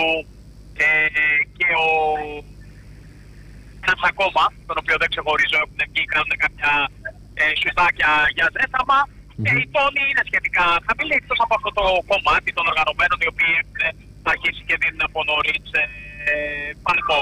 του και ο ένας ακόμα, τον οποίο δεν ξεχωρίζω, έχουν βγει, κάνουν κάποια σουστάκια για ζέσταμα. Οι τόνοι είναι σχετικά χαμηλοί, εκτός από αυτό το κομμάτι των οργανωμένων, οι οποίοι έχουν αρχίσει και δίνουν από νωρίς πανικό.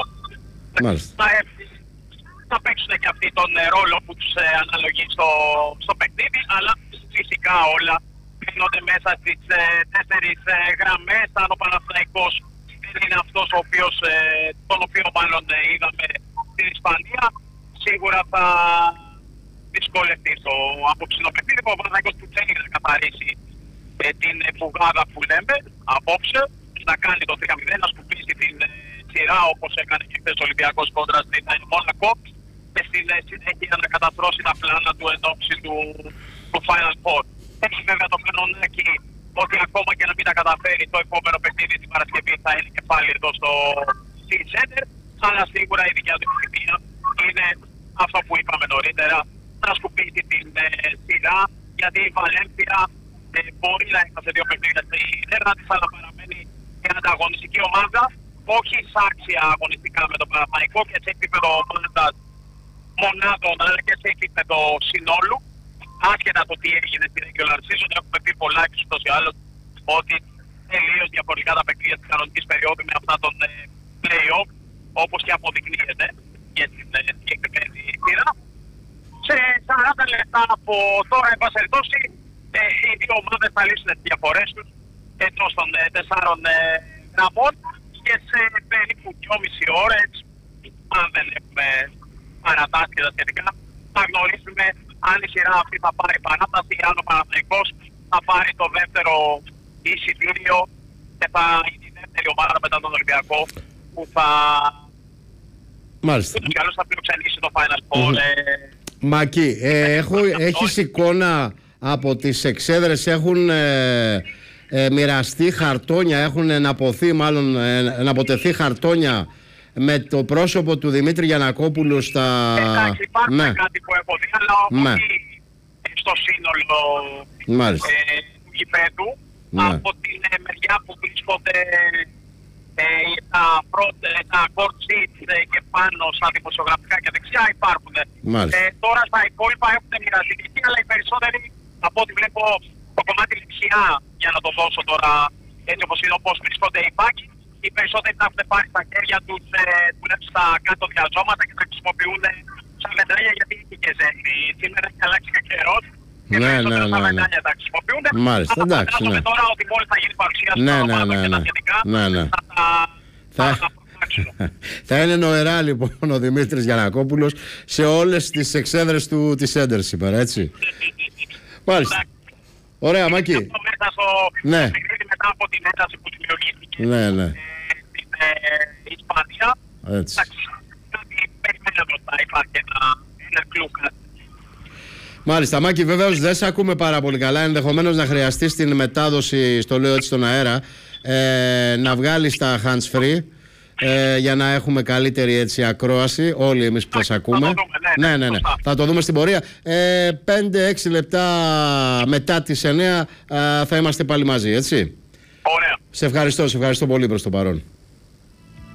Θα παίξουν και αυτοί τον ρόλο που τους αναλογεί στο παιχνίδι, αλλά φυσικά όλα γίνονται μέσα στις 4 γραμμές. Αν ο Παναθηναϊκός είναι αυτός τον οποίο μάλλον είδαμε στην Ισπανία, σίγουρα θα δυσκολευτεί στο απόψινο παιχνίδι. Ο Παναθηναϊκός που θέλει να καθαρίσει την πουγάδα που λέμε απόψε, να κάνει το 3-0, να σκουπίσει την σειρά όπως έκανε και χθες ο Ολυμπιακός κόντρα στην Μόνακο, και στην συνέχεια να καταστρώσει τα πλάνα του εν ώψη του Final Four. Έχει βέβαια το κανονάκι ότι ακόμα και να μην τα καταφέρει, το επόμενο παιχνίδι την Παρασκευή θα είναι και πάλι εδώ στο City Center, αλλά σίγουρα η δικιά του ευθυμία είναι αυτό που είπαμε νωρίτερα, να σκουπίσει την σειρά, γιατί η Βαλένθια μπορεί να έχει σε 2 παιχνίδια στην έδρα της, αλλά παραμένει μια ανταγωνιστική ομάδα, όχι σάξια αγωνιστικά με τον Παναθηναϊκό και σε επίπεδο ομάδας μονάδων, αλλά και σε επίπεδο συνόλου. Άσχετα το τι έγινε στην regular season, έχουμε πει πολλά και ούτως ή άλλως ότι τελείως διαφορετικά τα παιχνίδια της κανονικής περίοδου με αυτά των play-off, όπως και αποδεικνύεται για την συγκεκριμένη σειρά. Σε 40 λεπτά από τώρα, εν πάση περιπτώσει, οι δύο ομάδες θα λύσουν τις διαφορές τους εντός των 4 γραμμών και σε περίπου 2,5 ώρες, αν δεν έχουμε παρατάσει τα σχετικά, θα γνωρίσουμε αν η σειρά αυτή θα πάρει παράταση, αν ο Παναθηναϊκός θα πάρει το δεύτερο εισιτήριο και θα είναι η δεύτερη ομάδα μετά τον Ολυμπιακό που θα θα φιλοξενήσει το Final Four. Μακή, έχεις εικόνα από τις εξέδρες, έχουν μοιραστεί χαρτόνια, έχουν εναποτεθεί χαρτόνια με το πρόσωπο του Δημήτρη Γιαννακόπουλου στα... Εντάξει, υπάρχουν κάτι που έχω δει, αλλά όχι στο σύνολο του γηπέδου. Από την μεριά που βρίσκονται τα court sheets και πάνω στα δημοσιογραφικά και δεξιά υπάρχουν. Τώρα στα υπόλοιπα έχουν μοιραστεί, αλλά οι περισσότεροι, από ό,τι βλέπω, το κομμάτι δεξιά, για να το δώσω τώρα έτσι όπως είναι, όπως βρίσκονται οι πάκοι, οι περισσότεροι θα έχουν πάρει στα χέρια τους στα κάτω διαζώματα και θα χρησιμοποιούν σαν μετράγια, γιατί είναι και ζέστη. Σήμερα έχει αλλάξει και καιρός και περισσότερα σαν μετράγια τα χρησιμοποιούν. Μάλιστα, εντάξει. Φαντάζομαι τώρα ότι μόλις θα γίνει παρουσίαση των ομάδων και τα σχετικά θα θα είναι νοερά λοιπόν ο Δημήτρης Γιαννακόπουλος σε όλες τις εξέδρες του της Έντερ σήμερα, έτσι. Μάλιστα. Ωραία, Μάκη. Αυτό μέσα στο παιχνίδι μετά από την ένταση που δημιουργήθηκε στην Ισπανία. Έτσι. Κάτι περιμένω μπροστά, υπάρχει ένα κλου κάτι. Μάλιστα, Μάκη, βεβαίως δεν σε ακούμε πάρα πολύ καλά. Ενδεχομένως να χρειαστεί στην μετάδοση, στο λέω έτσι στον αέρα, να βγάλεις τα hands free για να έχουμε καλύτερη έτσι ακρόαση όλοι εμείς που θα ακούμε. Ναι. Θα το δούμε στην πορεία. 5-6 λεπτά μετά τις 9 θα είμαστε πάλι μαζί, έτσι. Ωραία. Σε ευχαριστώ πολύ προς το παρόν.